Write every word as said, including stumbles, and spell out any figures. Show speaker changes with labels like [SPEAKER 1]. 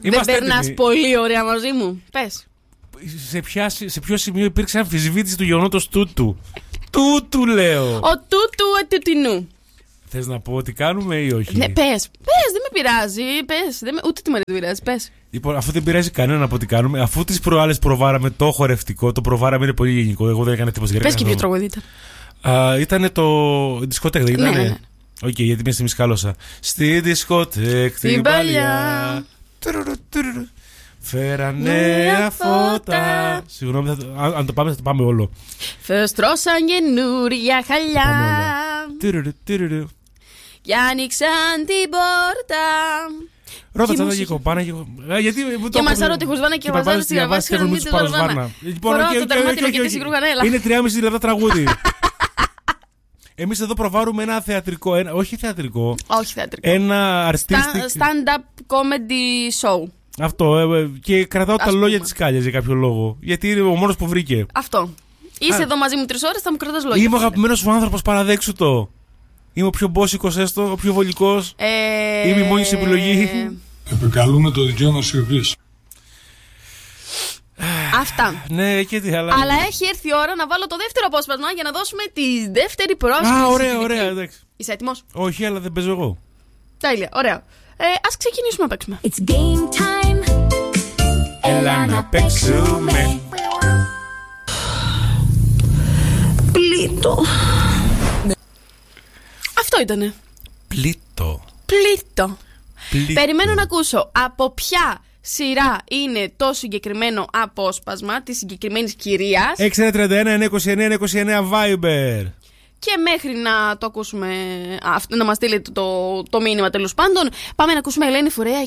[SPEAKER 1] Δεν περνάς πολύ ωραία μαζί μου? Πες.
[SPEAKER 2] Σε, ποια, σε ποιο σημείο υπήρξε αμφισβήτηση του γεγονότος τούτου? Τούτου λέω.
[SPEAKER 1] Ο τούτου ετουτινού.
[SPEAKER 2] Θες να πω ότι κάνουμε ή όχι?
[SPEAKER 1] Ναι, πες, πες, δεν με πειράζει. Πες, δεν με, ούτε τι με πειράζει, πες.
[SPEAKER 2] Λοιπόν, αφού δεν πειράζει κανέναν από ό,τι κάνουμε, αφού τις προάλλες προβάραμε το χορευτικό, το προβάραμε είναι πολύ γενικό. Εγώ δεν έκανα τίποτα για.
[SPEAKER 1] Πες και ποιο τραγούδι ήταν.
[SPEAKER 2] Ήτανε το. Δισκοτέκ, δεν ήτανε?
[SPEAKER 1] Ναι, ναι, ναι.
[SPEAKER 2] Οκ, okay, γιατί μια στιγμή σκάλωσα. Στη δισκοτέκ την παλιά. Φέρανε φώτα. Συγγνώμη, αν, αν το πάμε, θα το πάμε όλο.
[SPEAKER 1] Φεστρώσαν καινούρια χαλιά. Και άνοιξαν την πόρτα.
[SPEAKER 2] Ρώτα τσάντα και κομπάνα.
[SPEAKER 1] Και μασάρω τη χουσβάνα και βαζάρω στη διαβάση. Και μην τη βαρβάνα. Φορώ το τερμάτινο και τη συγκρούγανέλα.
[SPEAKER 2] Είναι τριάμισι λεπτά τραγούδι. Εμείς εδώ προβάρουμε ένα θεατρικό, ένα, όχι θεατρικό.
[SPEAKER 1] Όχι θεατρικό.
[SPEAKER 2] Ένα artistic
[SPEAKER 1] stand-up comedy show.
[SPEAKER 2] Αυτό. Ε, και κρατάω Ας τα πούμε. λόγια της Κάλιας για κάποιο λόγο. Γιατί είναι ο μόνος που βρήκε.
[SPEAKER 1] Αυτό. Είσαι Α. εδώ μαζί μου τρεις ώρες, θα μου κρατάς λόγια.
[SPEAKER 2] Είμαι ο αγαπημένος σου άνθρωπος, παραδέξου το. Είμαι ο πιο μπόσικος έστω, ο πιο βολικός.
[SPEAKER 1] Ε...
[SPEAKER 2] Είμαι η μόνη σου επιλογή.
[SPEAKER 3] Επικαλούμε το δικαίωμα σιωπής.
[SPEAKER 1] Αυτά.
[SPEAKER 2] Ναι, και τι άλλα.
[SPEAKER 1] Αλλά έχει έρθει η ώρα να βάλω το δεύτερο απόσπασμα για να δώσουμε τη δεύτερη πρόσκληση.
[SPEAKER 2] Α, ωραία, ωραία, εντάξει.
[SPEAKER 1] Είσαι έτοιμος?
[SPEAKER 2] Όχι, αλλά δεν παίζω εγώ.
[SPEAKER 1] Τέλεια, ωραία. Ε, ας ξεκινήσουμε να παίξουμε.
[SPEAKER 4] It's game time.
[SPEAKER 2] Έλα να παίξουμε.
[SPEAKER 1] Πλήτο. Αυτό ήτανε.
[SPEAKER 2] Πλήτο.
[SPEAKER 1] Πλήτο.
[SPEAKER 2] Πλήτο.
[SPEAKER 1] Περιμένω να ακούσω από ποια σειρά είναι το συγκεκριμένο απόσπασμα της συγκεκριμένης κυρίας.
[SPEAKER 2] έξι ένα τρία ένα εννιά είκοσι εννιά είκοσι εννιά Viber.
[SPEAKER 1] Και μέχρι να το ακούσουμε, να μας στείλετε το, το, το μήνυμα τέλος πάντων, πάμε να ακούσουμε Ελένη Φορέα.